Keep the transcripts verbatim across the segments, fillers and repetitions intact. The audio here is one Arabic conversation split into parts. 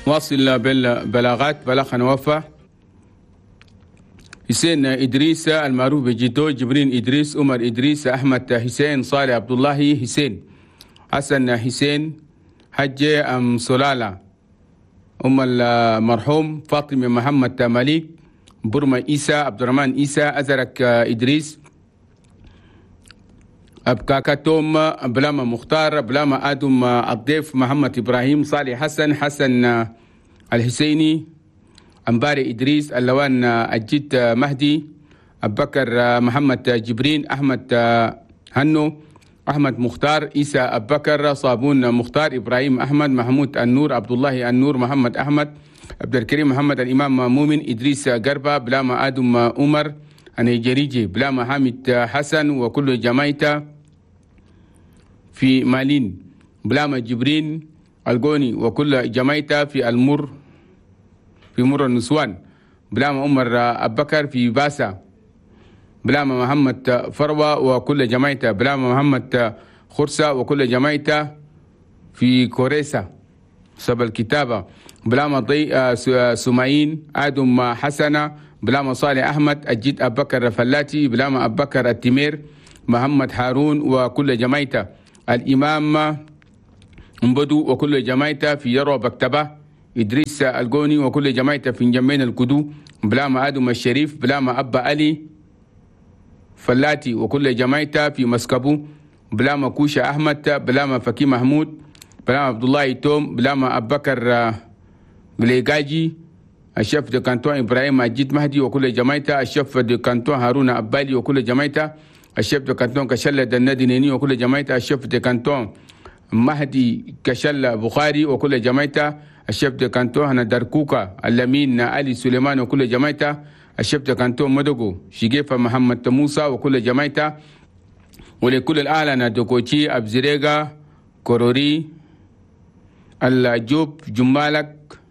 واصل بالبلاغات بلغ نوفى حسين إدريس المعروف بجيتو، جبرين إدريس، عمر إدريس، أحمد حسين، صالح عبد الله حسين، حسن حسين، حج أم سلالة، أم المرحوم فاطمة محمد مليك، برما إيسى، عبد الرحمن إيسى، أزرك إدريس، أبكاكاتوم، بلاما مختار، بلاما آدم الضيف، محمد إبراهيم، صالح حسن، حسن الحسيني، أمباري إدريس، اللوان الجد مهدي، أبو بكر محمد جبرين، أحمد هنو، أحمد مختار، إيسى أبو بكر، صابون مختار، إبراهيم أحمد، محمود النور، عبد الله النور، محمد أحمد، عبد الكريم محمد، الإمام مؤمن، إدريس قربة، بلاما آدم عمر النيجيريجي، بلاما حامد حسن وكل جماعته في مالين، بلاما جبرين القوني وكل جماعته في المر في مر النسوان، بلاما عمر أبو بكر في باسا، بلاما محمد فروة وكل جماعته، بلاما محمد خرسة وكل جماعته في كوريسا سب الكتابة، بلاما ضي سمايين، آدم حسنة، بلاما صالح أحمد، الجد أبو بكر فلاتي، بلاما أبو بكر التمير، محمد هارون وكل جماعته، الإمام مبدو وكل جماعته في يروى بكتبة، إدريس القوني وكل جماعته في جمين الكدو، بلاما آدم الشريف، بلاما أبا علي فلاتي وكل جماعته في مسكبو، بلاما كوشة أحمد، بلاما فكي محمود، بلاما عبد الله توم، بلاما أبو بكر بليغاجي، الشيف دي كانتون إبراهيم الجد مهدي وكل جماعته، الشيف دي كانتون هارون أبالي وكل جماعته، الشيف دي كانتون كشلة دنادي نيني وكل جماعته، الشيف دي كانتون مهدي كشلة بخاري وكل جماعته، الشيف دي كانتون هنا دركوكا اللمين علي سليمان وكل جماعته، الشيف دي كانتون مدقو شيجيفا محمد موسى وكل جماعته، ولكل الأهل دوكوتشي أبزريغا كوروري الجوب جمالك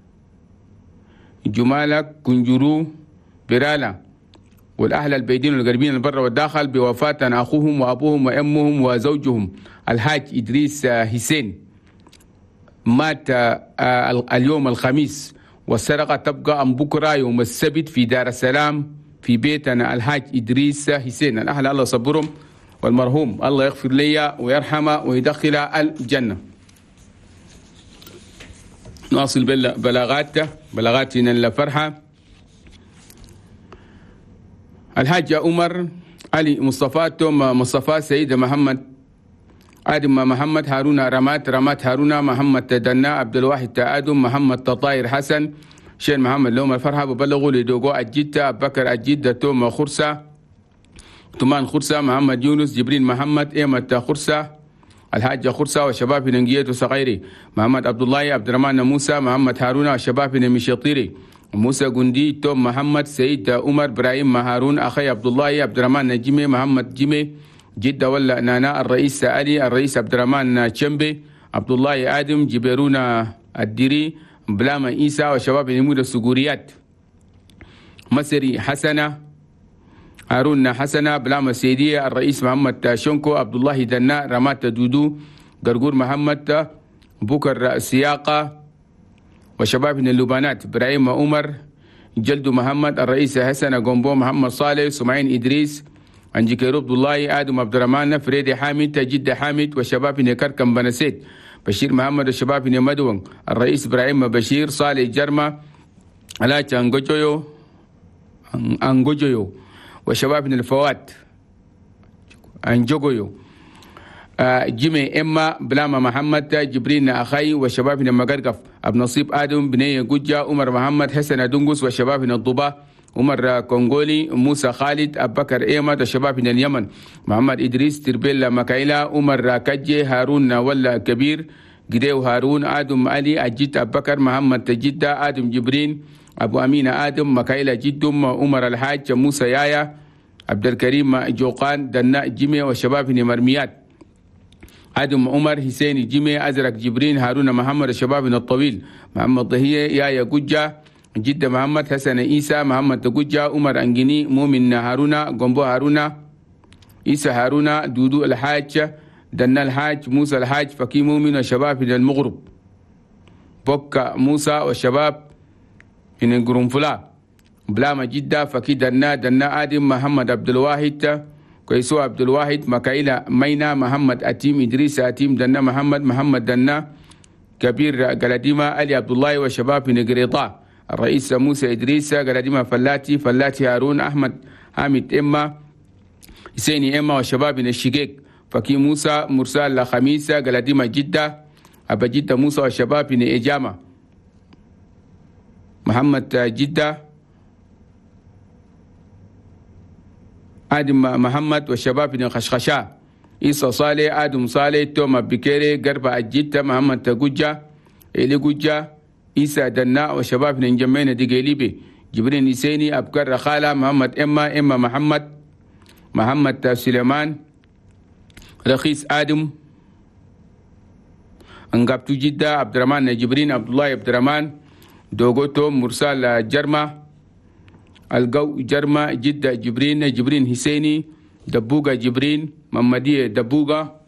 جمالك كنجرو برالا، والأهل البيدين والغربيين البر والداخل بوفاة أخوهم وأبوهم وأمهم وزوجهم الحاج إدريس حسين، مات اليوم الخميس، والسرقة تبقى أم بكرة يوم السبت في دار السلام في بيتنا الحاج إدريس حسين. الأهل الله صبرهم، والمرحوم الله يغفر لي ويرحمه ويدخل الجنة. نواصل بلاغات بلاغاتنا الفرحة. الحاج عمر علي مصطفى توم مصطفى سيد محمد آدم محمد هارون رمات رمات هارون محمد دنا عبد الواحد آدم محمد تطاير حسن شين محمد لهم الفرحة ببلغوا لدوغو الجدة بكر الجدة توم خرسة تمان خرسة محمد يونس جبرين محمد إيمت خرسة الحاج خرسة وشباب في ننجية وصغيري محمد عبد الله عبد الرحمن موسى محمد هارون وشباب في نمشيطيري موسى قندي توم محمد سيد عمر إبراهيم هارون أخي عبد الله عبد الرحمن نجيمي محمد جيمي جدة ولا نانا الرئيس علي الرئيس عبد الرحمن تشمبي عبد الله آدم جبيرون الديري بلاما إيسا وشباب نمود السجوريات مصري حسنة هارون حسنة بلاما سيدية الرئيس محمد شنكو عبد الله دنا رمات دودو قرقور محمد بكر سياقة وشباب اللبنات إبراهيم عمر جلد محمد الرئيس حسن قنبو محمد صالح سمعين إدريس أنجيكيرو عبد الله آدم عبد الرحمن فريدي حامد جد حامد وشباب نكركم بنسيت بشير محمد وشباب مدون الرئيس إبراهيم بشير صالح جرمة علاج أنجوجيو أنجوجيو وشباب الفوات أنجوجيو جيمي إما بلاما محمد جبرين أخي وشباب المقرقف أبو نصيب آدم بني جوجا عمر محمد حسن دنقس وشباب الضبا عمر كونغولي موسى خالد أبو بكر إيمت وشباب اليمن محمد إدريس تربيلا مكايلا عمر كجي هارون ولا كبير جديو هارون آدم علي أجيت أبو بكر محمد تجدة آدم جبرين أبو أمين آدم مكايلا جدهم عمر الحاج موسى يايا عبد الكريم جوقان دنا جيمي وشباب مرميات آدم عمر حسين جيمي أزرق جبرين هارون محمد الشباب الطويل محمد ضهية يايا جوجا جدة محمد حسن عيسى محمد تجوجا عمر أنجني مؤمن هارون قنبو هارون عيسى هارون دودو الحاج دنا الحاج موسى الحاج فكي مؤمن وشباب المغرب بوكا موسى والشباب من قرنفلا بلامة جدة فكي دنا دنا آدم محمد عبد الواحد كويسو عبد الواحد مكايلة مينا محمد أتيم إدريس أتيم دنا محمد محمد دنا كبير قلديمة علي عبد الله وشباب من قريطة الرئيس موسى إدريس قلديمة فلاتي فلاتي هارون أحمد حامد إما حسيني إما وشباب من الشقيق فكي موسى مرسال خميسة قلديمة جدة أبا جدة موسى وشباب من إجامة محمد جدة آدم محمد والشباب من خشخشا إيسا صالح آدم صالح توما بكيري قرب أجيتا محمد تقجة إلي قجة إيسا دناء وشباب من جمعين دقيليبي جبرين نسيني أبكر رخالة محمد إما إما محمد محمد سليمان رخيص آدم انقبتو جدة عبد الرحمن جبرين عبد الله عبد الرحمن دوغوتو مرسال جرمة القو جرمة جدة جبرين جبرين حسيني دبوغا جبرين محمدية دبوغا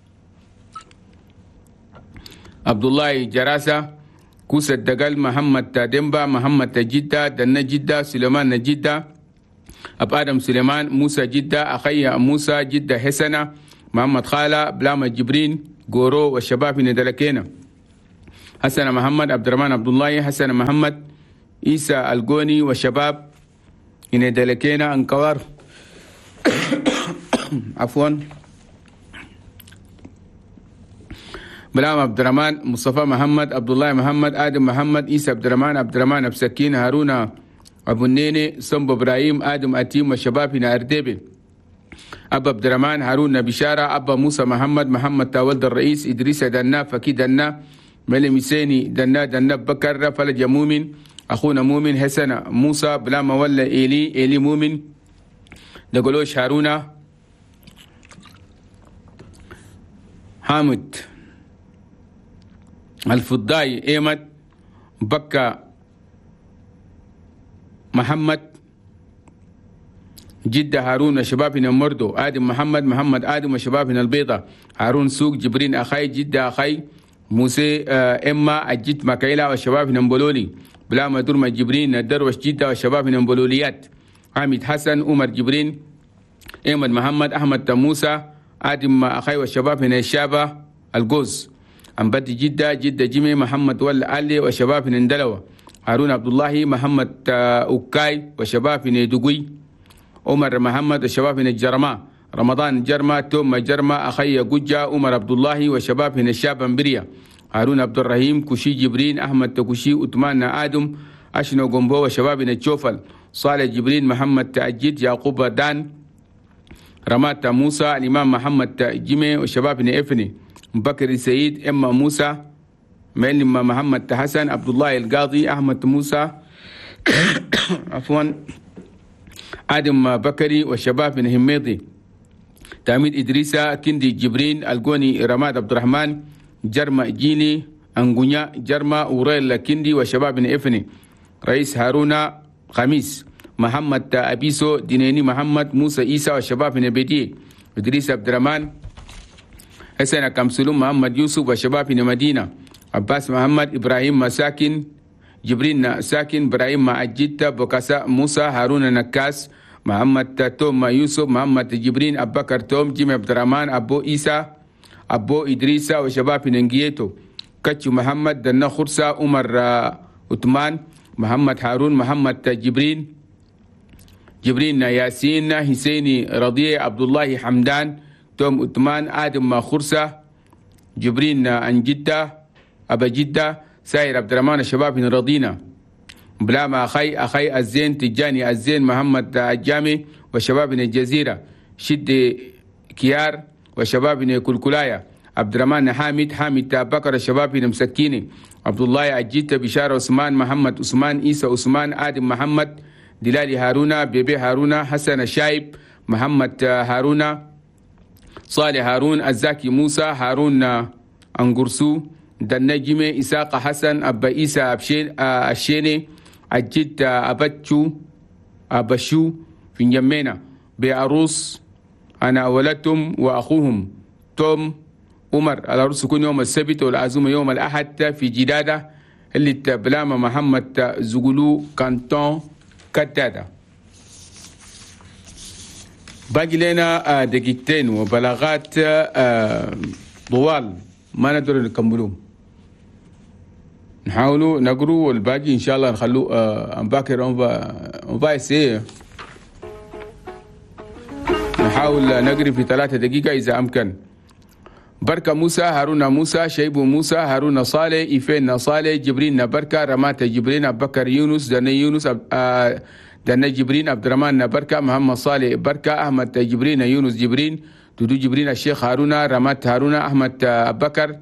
عبد الله جراسة كوسة دقل محمد دمبا محمد جدة دنا جدة سليمان جدة أب آدم سليمان موسى جدة أخي موسى جدة حسنة محمد خالة بلامة جبرين غورو والشباب من دلكينا حسن محمد عبد الرحمن عبد الله حسن محمد عيسى القوني والشباب من دلكينا انكوار عفوا بلام عبد الرحمن مصطفى محمد عبد الله محمد آدم محمد عيسى عبد الرحمن عبد الرحمن أبو سكين هارون أبو النيني سمب إبراهيم آدم أتيم والشباب من أردبل أبا عبد الرحمن هارون بشارة أبا موسى محمد محمد تاولد الرئيس إدريس دنا فكي دنا ملي سيني دنا دنا بكر فلج مؤمن أخونا مؤمن حسن موسى بلا مولى إيلي إيلي مؤمن دقلوش هارون حامد الفضاي إيمت بكا محمد جدة هارون وشبابنا مردو آدم محمد محمد آدم وشبابنا البيضة هارون سوق جبرين أخي جدة أخي موسى إما أجد مكايلا وشبابنا مبولولي بلا مدور ما جبرين الدروش جدة وشبابنا مبولوليات حميد حسن عمر جبرين إيمد محمد أحمد موسى آدم أخي وشبابنا الشابة الجوز أنبت جدة جدة جمي محمد ولا علي وشبابنا اندلوة هارون عبد الله محمد أوكاي وشبابنا دقوي عمر محمد وشباب من الجرماء رمضان جرما توم جرما أخي قجة عمر عبد الله وشباب من الشاب بريا هارون عبد الرحيم كشي جبرين أحمد تكشي أتمان آدم أشنو قنبو وشباب من الشوفل صالح جبرين محمد تأجيد يعقوب دان رمات موسى الإمام محمد جمي وشباب من إفني بكر سيد إما موسى معلم محمد حسن عبد الله القاضي أحمد موسى عفوا آدم بكري والشباب من هميضي تاميد إدريسة كندي جبرين القوني رماد عبد الرحمن جرما جيلي أنغونيا جرما وريل كندي والشباب من إفني رئيس هارون خميس محمد أبيسو دينيني محمد موسى إيسى والشباب من بدي إدريس عبد الرحمن حسن كمسلوم محمد يوسف والشباب من مدينة عباس محمد إبراهيم مساكن جبرين ساكن إبراهيم مع جدة بوكاسا موسى هارون نكاس محمد توم يوسف محمد جبرين أبو بكر توم جيم عبد الرحمن أبو إيسى أبو إدريسا وشباب ننجيتو كتشو محمد دنا خرسة عمر عثمان محمد هارون محمد جبرين جبرين ياسين حسيني رضي عبد الله حمدان توم عثمان آدم ما خرسة جبرين عن جدة أبا جدة ساير عبد الرحمن الشباب من رضينا بلا ما أخي أخي الزين تجاني الزين محمد الجامي وشباب من الجزيرة شد كيار وشباب من كلكلايا عبد الرحمن حامد حامد بكر الشباب من مسكيني عبد الله عجيت بشار عثمان محمد عثمان عيسى عثمان آدم محمد دلالي هارون بيبي هارون حسن الشايب محمد هارون صالح هارون الزاكي موسى هارون أنقرسو دنجمي إساق حسن أبا إيسى أبشين الشيني أجد أبتشو أبشو في جمينا بعروس أنا ولدتم وأخوهم توم عمر العروس يكون يوم السبت والعزومة يوم الأحد في جدادة اللي بلامة محمد زغلو كانتون كتادا. باقي لنا دقيقتين وبلاغات طوال ما نقدر نكملوهم، نحاولوا نقروا والباقي ان شاء الله نخلوه امباكر اون فا اسيه. نحاول نقري في ثلاثة دقيقة اذا امكن. بركة موسى، هارون موسى، شيب موسى، هارون صالح، إيفين صالح، جبرين بركة، رمات جبرين، أبو بكر يونس، دني يونس، دني جبرين، عبد الرحمن بركة، محمد صالح بركة، أحمد جبرين، يونس جبرين، دودو جبرين، الشيخ هارون، رمات هارون، أحمد أبو بكر،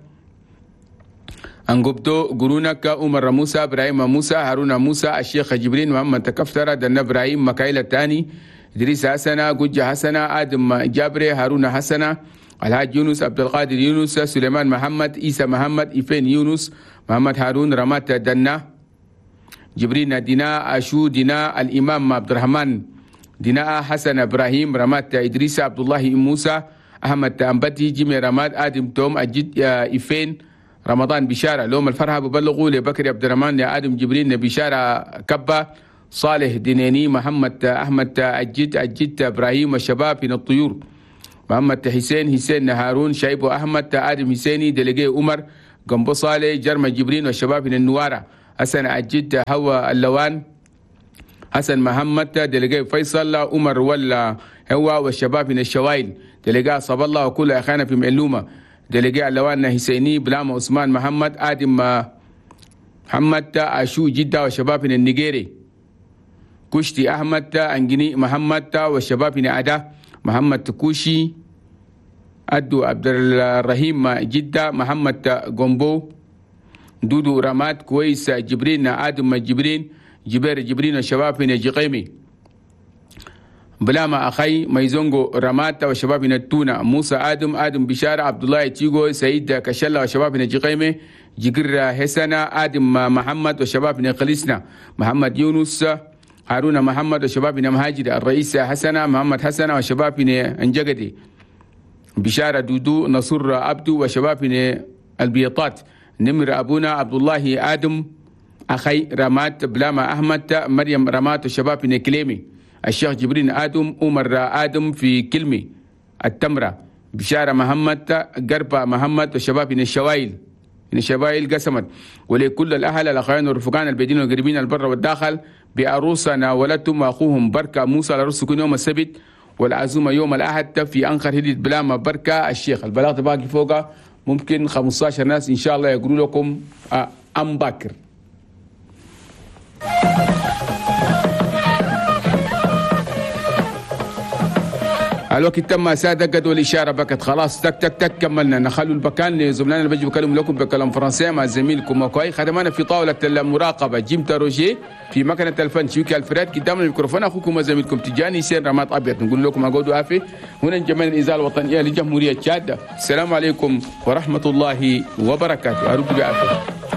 أنقبتو قرونك، عمر موسى، إبراهيم موسى، هارون موسى، الشيخ جبرين، محمد تكفترة، دني إبراهيم، مكايل الثاني، إدريس حسنة، قجة حسنة، آدم جابري، هارون حسنة، الحاج يونس، عبد القادر يونس، سليمان محمد، عيسى محمد، إيفين يونس، محمد هارون، رمات دنا، جبرين دينا، أشو دينا، الإمام عبد الرحمن دينا، حسن إبراهيم، رمات إدريس، عبد الله موسى، أحمد أنبتي، جيمي رمات، آدم توم، أجد إيفين، رمضان بشارة، لوم الفرحة ببلغوا لبكر عبد الرحمن، آدم جبرين بشارة كبة، صالح دينيني، محمد أحمد أجد أجد إبراهيم، الشباب من الطيور، محمد حسين حسين هارون، شايب أحمد، آدم حسيني، دلقي عمر، قنبو صالح، جرم جبرين والشباب من النوارة، حسن أجد هوا اللوان، حسن محمد، دلقي فيصل، عمر ولا هوا والشباب من الشوائل، دلقي صب الله وكل أخانا في معلومة، دلقي اللوان حسيني، بلام عثمان محمد، آدم محمد، أشو جدة والشباب من النيجيري، كشتي أحمد، أنجني محمد والشباب من أدا، محمد كوشي، أدو عبد الرحيم جدة، محمد قنبو، دودو رمات كويس، جبرين آدم جبرين، جبير جبرين والشباب من الجقيمي، بلاما أخي ميزونغو رمات والشباب من التونة، موسى آدم، آدم بشارة، عبد الله تيغو، سيد كشلا والشباب من الجقيمي، جقر حسنا، آدم محمد والشباب من قليسنا، محمد يونس، هارون محمد والشباب من مهاجر، الرئيس حسنة، محمد حسنة والشباب من انجقدي، بشارة دودو، نصر عبدو والشباب من البيطات، نمر أبونا عبد الله آدم، أخي رمات، بلاما أحمد، مريم رمات والشباب من كليمي، الشيخ جبرين آدم، عمر آدم في كلمي التمرة، بشارة محمد، قربة محمد والشباب من الشوائل من الشبائل قسمت، ولكل الأهل الأخوان والرفقان البيدين والقريبين البر والداخل بأروسنا ولدتم وأخوهم بركة موسى لرسكم يوم السبت والعزومة يوم الأحد في أنخر هدية بلامة بركة الشيخ. البلاغ باقي فوقها ممكن خمسة عشر ناس إن شاء الله يقولوا لكم أم باكر. الوقت تم سادة والإشارة بكت خلاص تك تك تك كملنا. نخلوا المكان لزملائنا اللي بيجي بكلم لكم بكلام فرنسي مع زميلكم مكوي. خدمنا في طاولة المراقبة جيمتا روجيه في مكنة الفن شوكي الفريد. قدام الميكروفون أخوكم وزميلكم تجاني سين رمات أبيض. نقول لكم أقعدوا عافية هنا جمعية الإذاعة الوطنية لجمهورية تشاد. السلام عليكم ورحمة الله وبركاته. أرجو بعافية.